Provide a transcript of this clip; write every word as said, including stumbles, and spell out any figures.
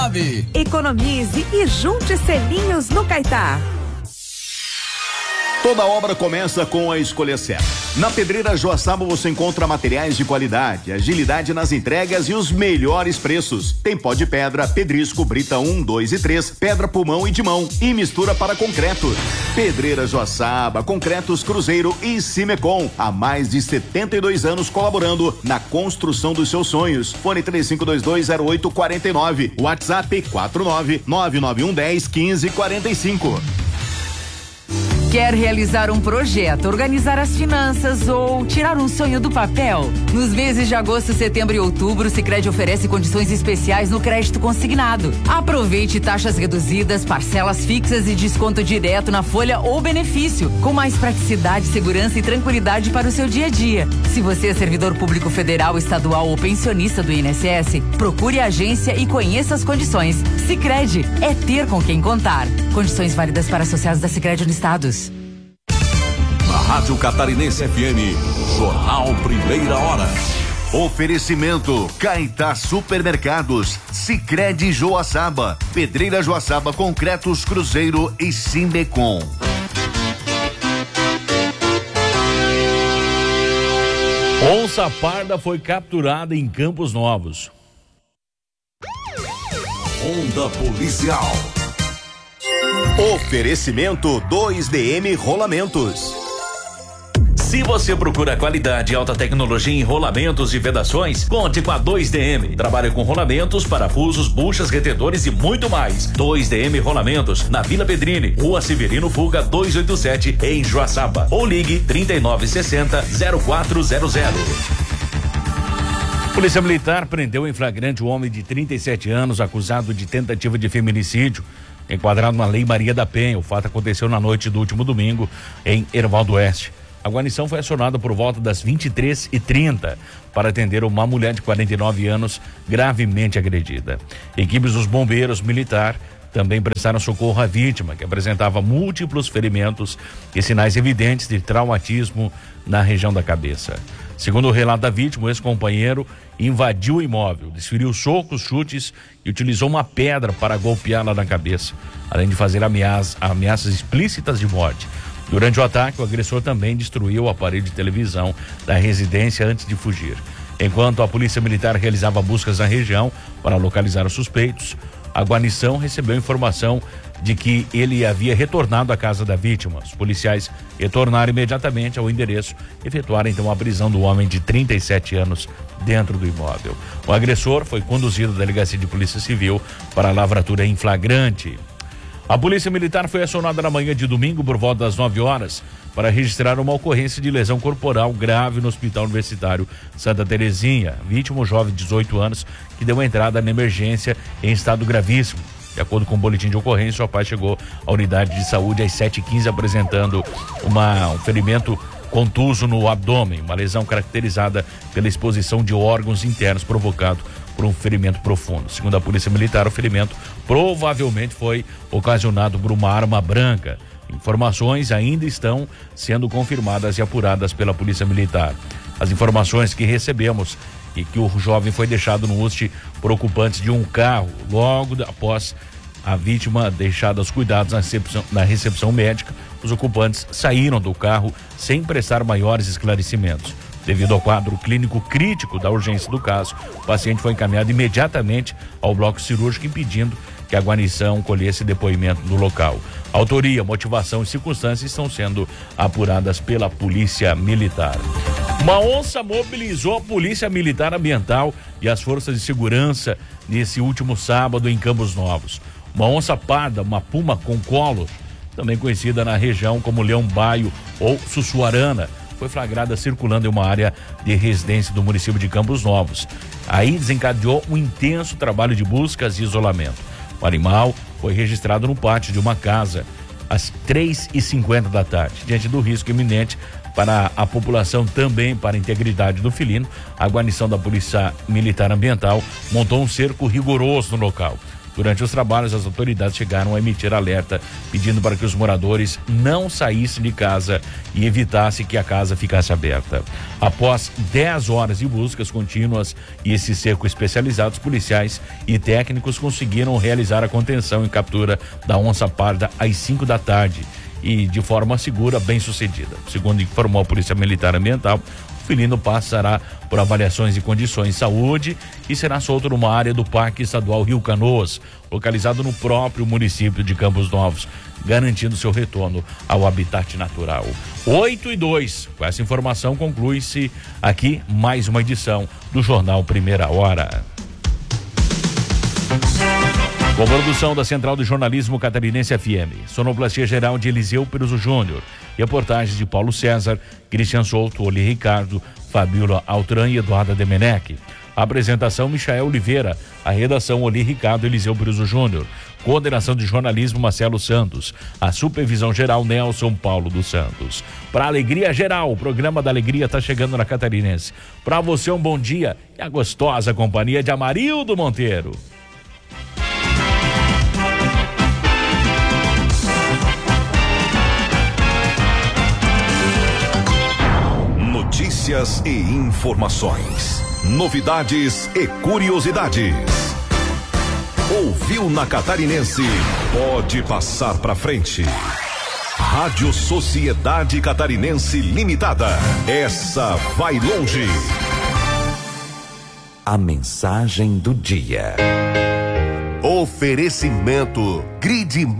Economize e junte selinhos no Caetá. Toda obra começa com a escolha certa. Na Pedreira Joaçaba você encontra materiais de qualidade, agilidade nas entregas e os melhores preços. Tem pó de pedra, pedrisco, brita um, dois e três, pedra pulmão e de mão e mistura para concreto. Pedreira Joaçaba, Concretos Cruzeiro e Cimecom. Há mais de setenta e dois anos colaborando na construção dos seus sonhos. Fone três cinco dois dois zero oito quatro nove. WhatsApp quatro nove nove nove um um zero um cinco quatro cinco. Quer realizar um projeto, organizar as finanças ou tirar um sonho do papel? Nos meses de agosto, setembro e outubro, o Sicredi oferece condições especiais no crédito consignado. Aproveite taxas reduzidas, parcelas fixas e desconto direto na folha ou benefício, com mais praticidade, segurança e tranquilidade para o seu dia a dia. Se você é servidor público federal, estadual ou pensionista do I N S S, procure a agência e conheça as condições. Sicredi é ter com quem contar. Condições válidas para associados da Sicredi Unistados. Na Rádio Catarinense F M, Jornal Primeira Hora. Oferecimento Caetá Supermercados, Sicredi Joaçaba, Pedreira Joaçaba, Concretos Cruzeiro e Cimecom. Onça parda foi capturada em Campos Novos. Onda Policial. Oferecimento dois D M Rolamentos. Se você procura qualidade e alta tecnologia em rolamentos e vedações, conte com a dois D M. Trabalha com rolamentos, parafusos, buchas, retentores e muito mais. dois D M Rolamentos, na Vila Pedrini, Rua Severino Fuga duzentos e oitenta e sete, em Joaçaba. Ou ligue trinta e nove sessenta, zero quatro zero zero. Polícia Militar prendeu em flagrante um homem de trinta e sete anos acusado de tentativa de feminicídio, enquadrado na Lei Maria da Penha. O fato aconteceu na noite do último domingo em Herval do Oeste. A guarnição foi acionada por volta das vinte e três e trinta para atender uma mulher de quarenta e nove anos gravemente agredida. Equipes dos bombeiros militar também prestaram socorro à vítima, que apresentava múltiplos ferimentos e sinais evidentes de traumatismo na região da cabeça. Segundo o relato da vítima, o ex-companheiro invadiu o imóvel, desferiu socos, chutes e utilizou uma pedra para golpeá-la na cabeça, além de fazer ameaças, ameaças explícitas de morte. Durante o ataque, o agressor também destruiu o aparelho de televisão da residência antes de fugir. Enquanto a polícia militar realizava buscas na região para localizar os suspeitos, a guarnição recebeu informação de que ele havia retornado à casa da vítima. Os policiais retornaram imediatamente ao endereço e efetuaram então a prisão do homem de trinta e sete anos dentro do imóvel. O agressor foi conduzido à delegacia de polícia civil para a lavratura em flagrante. A polícia militar foi acionada na manhã de domingo por volta das nove horas para registrar uma ocorrência de lesão corporal grave no Hospital Universitário Santa Terezinha. Vítima, um jovem de dezoito anos, que deu entrada na emergência em estado gravíssimo. De acordo com o boletim de ocorrência, o rapaz chegou à unidade de saúde às sete e quinze apresentando uma, um ferimento contuso no abdômen, uma lesão caracterizada pela exposição de órgãos internos provocado por um ferimento profundo. Segundo a Polícia Militar, o ferimento provavelmente foi ocasionado por uma arma branca. Informações ainda estão sendo confirmadas e apuradas pela Polícia Militar. As informações que recebemos e que o jovem foi deixado no hoste por ocupantes de um carro logo após a vítima deixada aos cuidados na recepção, na recepção médica. Os ocupantes saíram do carro sem prestar maiores esclarecimentos. Devido ao quadro clínico crítico da urgência do caso, o paciente foi encaminhado imediatamente ao bloco cirúrgico, impedindo que a guarnição colhesse depoimento do local. Autoria, motivação e circunstâncias estão sendo apuradas pela Polícia Militar. Uma onça mobilizou a Polícia Militar Ambiental e as forças de segurança nesse último sábado em Campos Novos. Uma onça parda, uma puma com colo, também conhecida na região como leão-baio ou sussuarana, foi flagrada circulando em uma área de residência do município de Campos Novos. Aí desencadeou um intenso trabalho de buscas e isolamento. O animal foi registrado no pátio de uma casa às três e cinquenta da tarde. Diante do risco iminente para a população, também para a integridade do felino, a guarnição da Polícia Militar Ambiental montou um cerco rigoroso no local. Durante os trabalhos, as autoridades chegaram a emitir alerta, pedindo para que os moradores não saíssem de casa e evitassem que a casa ficasse aberta. Após dez horas de buscas contínuas e esse cerco especializado, os policiais e técnicos conseguiram realizar a contenção e captura da onça parda às cinco da tarde e de forma segura, bem sucedida. Segundo informou a Polícia Militar Ambiental, o felino passará por avaliações de condições de saúde e será solto numa área do Parque Estadual Rio Canoas, localizado no próprio município de Campos Novos, garantindo seu retorno ao habitat natural. oito e dois. Com essa informação conclui-se aqui mais uma edição do Jornal Primeira Hora. Com produção da Central de Jornalismo Catarinense F M, sonoplastia geral de Eliseu Peruso Júnior, reportagens de Paulo César, Cristian Souto, Oli Ricardo, Fabíola Altran e Eduarda Demenec. Apresentação Michael Oliveira, a redação Oli Ricardo, Eliseu Peruso Júnior, coordenação de jornalismo Marcelo Santos, a supervisão geral Nelson Paulo dos Santos. Para alegria geral, o programa da alegria está chegando na Catarinense. Para você um bom dia e a gostosa companhia de Amarildo Monteiro. Notícias e informações. Novidades e curiosidades. Ouviu na Catarinense? Pode passar pra frente. Rádio Sociedade Catarinense Limitada. Essa vai longe. A mensagem do dia. Oferecimento Grid